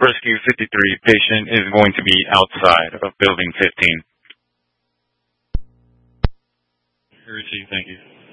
Rescue 53, patient is going to be outside of building 15. Received, thank you.